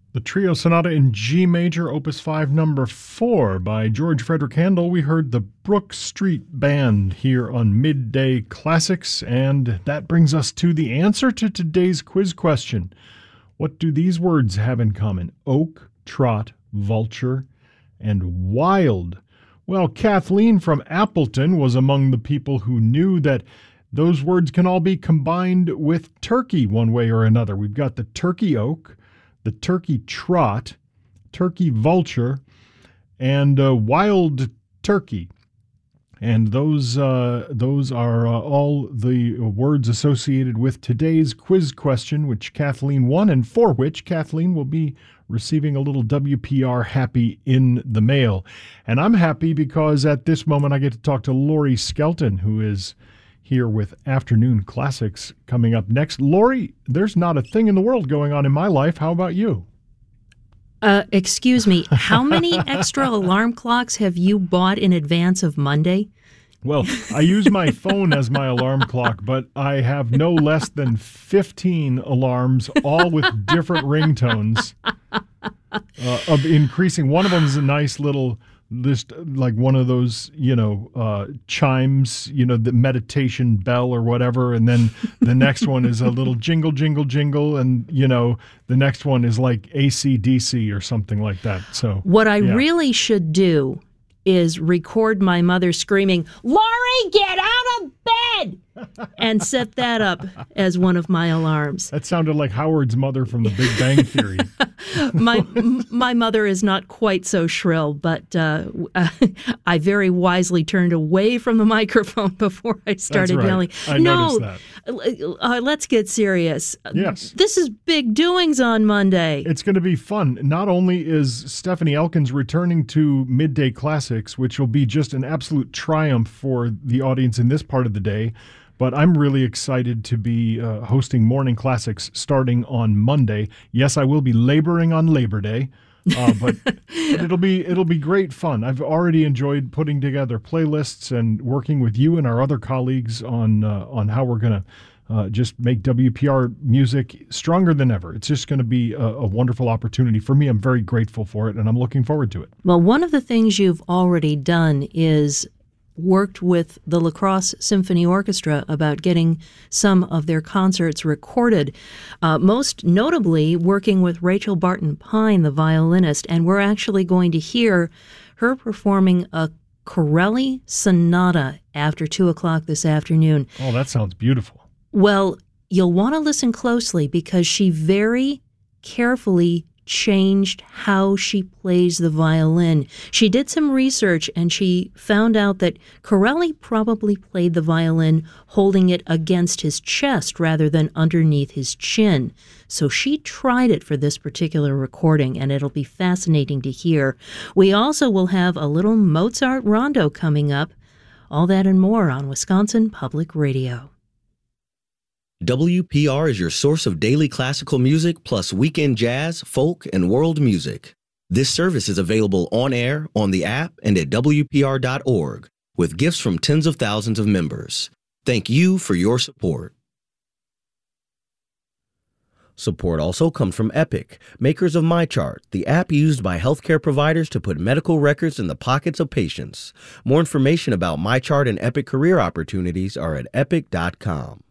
The Trio Sonata in G Major, Opus 5, Number 4 by George Frederick Handel. We heard the Brook Street Band here on Midday Classics, and that brings us to the answer to today's quiz question. What do these words have in common? Oak, trot, vulture, and wild. Well, Kathleen from Appleton was among the people who knew that those words can all be combined with turkey one way or another. We've got the turkey oak, the turkey trot, turkey vulture, and wild turkey. And those are all the words associated with today's quiz question, which Kathleen won, and for which Kathleen will be receiving a little WPR Happy in the mail. And I'm happy because at this moment I get to talk to Lori Skelton, who is here with Afternoon Classics coming up next. Lori, there's not a thing in the world going on in my life. How about you? Excuse me, how many extra alarm clocks have you bought in advance of Monday? Well, I use my phone as my alarm clock, but I have no less than 15 alarms, all with different ringtones of increasing. One of them is a nice little, just like one of those, chimes, the meditation bell or whatever. And then the next one is a little jingle, jingle, jingle. And, the next one is like AC/DC or something like that. So what I really should do is record my mother screaming, "Lori, get out of bed!" and set that up as one of my alarms. That sounded like Howard's mother from The Big Bang Theory. My mother is not quite so shrill, but I very wisely turned away from the microphone before I started yelling. I noticed that. Let's get serious. Yes. This is big doings on Monday. It's going to be fun. Not only is Stephanie Elkins returning to Midday Classics, which will be just an absolute triumph for the audience in this part of the day, but I'm really excited to be hosting Morning Classics starting on Monday. Yes, I will be laboring on Labor Day, but it'll be great fun. I've already enjoyed putting together playlists and working with you and our other colleagues on how we're going to just make WPR music stronger than ever. It's just going to be a wonderful opportunity for me. I'm very grateful for it, and I'm looking forward to it. Well, one of the things you've already done is worked with the La Crosse Symphony Orchestra about getting some of their concerts recorded, most notably working with Rachel Barton Pine, the violinist, and we're actually going to hear her performing a Corelli Sonata after 2 o'clock this afternoon. Oh, that sounds beautiful. Well, you'll want to listen closely because she very carefully changed how she plays the violin. She did some research and she found out that Corelli probably played the violin holding it against his chest rather than underneath his chin. So she tried it for this particular recording, and it'll be fascinating to hear. We also will have a little Mozart rondo coming up. All that and more on Wisconsin Public Radio. WPR is your source of daily classical music plus weekend jazz, folk, and world music. This service is available on air, on the app, and at WPR.org, with gifts from tens of thousands of members. Thank you for your support. Support also comes from Epic, makers of MyChart, the app used by healthcare providers to put medical records in the pockets of patients. More information about MyChart and Epic career opportunities are at epic.com.